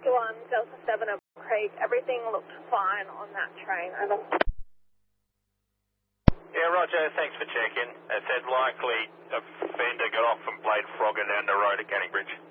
Oscar 1, Delta 7 at Creek. Everything looked fine on that train. Over. Yeah, Roger, thanks for checking. It said likely a fender got off and played Frogger down the road at Canning Bridge.